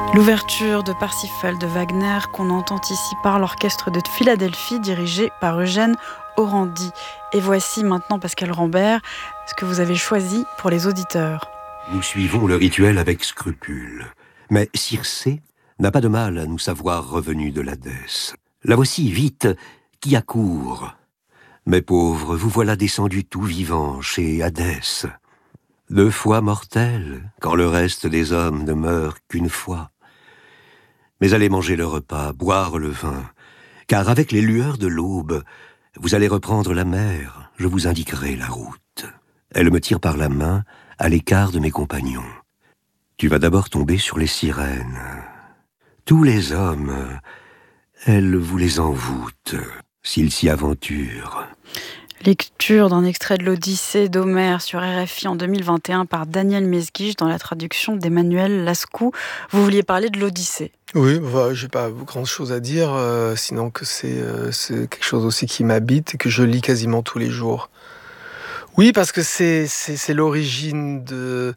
L'ouverture de Parsifal de Wagner qu'on entend ici par l'orchestre de Philadelphie dirigé par Eugène Orandi. Et voici maintenant, Pascal Rambert, ce que vous avez choisi pour les auditeurs. Nous suivons le rituel avec scrupule. Mais Circé n'a pas de mal à nous savoir revenus de l'Hadès. La voici, vite, qui accourt. Mes pauvres, vous voilà descendus tout vivants chez Hadès. 2 fois mortels, quand le reste des hommes ne meurt qu'une fois. Mais allez manger le repas, boire le vin, car avec les lueurs de l'aube, vous allez reprendre la mer, je vous indiquerai la route. Elle me tire par la main, à l'écart de mes compagnons. Tu vas d'abord tomber sur les sirènes. Tous les hommes, elle vous les envoûte, s'ils s'y aventurent. Lecture d'un extrait de l'Odyssée d'Homère sur RFI en 2021 par Daniel Mesguich dans la traduction d'Emmanuel Lascou. Vous vouliez parler de l'Odyssée. Oui, j'ai pas grand chose à dire, sinon que c'est quelque chose aussi qui m'habite et que je lis quasiment tous les jours. Oui, parce que c'est l'origine de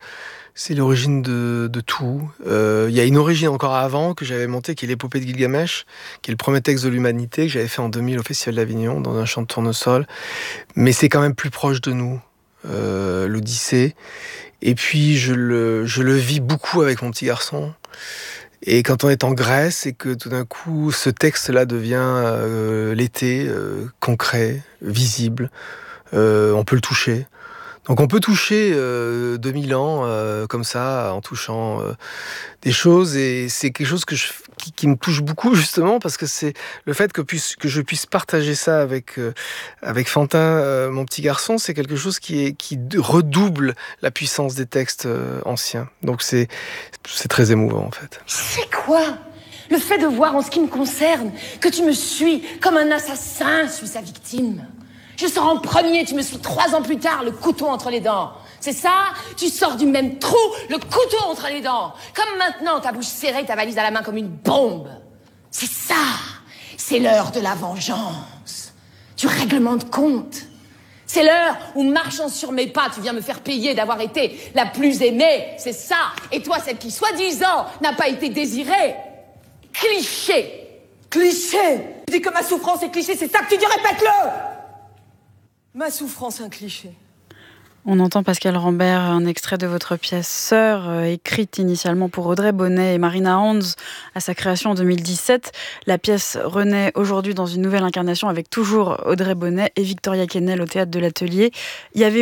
tout. Il y a une origine encore avant que j'avais montée, qui est l'épopée de Gilgamesh, qui est le premier texte de l'humanité que j'avais fait en 2000 au Festival d'Avignon, dans un champ de tournesol. Mais c'est quand même plus proche de nous, l'Odyssée. Et puis je le vis beaucoup avec mon petit garçon. Et quand on est en Grèce et que tout d'un coup ce texte-là devient l'été, concret, visible, on peut le toucher. Donc on peut toucher 2000 ans comme ça, en touchant des choses, et c'est quelque chose qui me touche beaucoup justement, parce que c'est le fait que je puisse partager ça avec Fantin, mon petit garçon, c'est quelque chose qui redouble la puissance des textes anciens. Donc c'est très émouvant en fait. C'est quoi ? Le fait de voir, en ce qui me concerne, que tu me suis comme un assassin suit sa victime. Je sors en premier, tu me suis 3 ans plus tard, le couteau entre les dents. C'est ça ? Tu sors du même trou, le couteau entre les dents. Comme maintenant, ta bouche serrée, ta valise à la main comme une bombe. C'est ça. C'est l'heure de la vengeance. Du règlement de compte. C'est l'heure où, marchant sur mes pas, tu viens me faire payer d'avoir été la plus aimée. C'est ça. Et toi, celle qui, soi-disant, n'a pas été désirée. Cliché. Cliché. Tu dis que ma souffrance est cliché, c'est ça que tu dis, répète-le. Ma souffrance, un cliché. On entend, Pascal Rambert, un extrait de votre pièce Sœur, écrite initialement pour Audrey Bonnet et Marina Hans à sa création en 2017. La pièce renaît aujourd'hui dans une nouvelle incarnation avec toujours Audrey Bonnet et Victoria Kennel au théâtre de l'Atelier.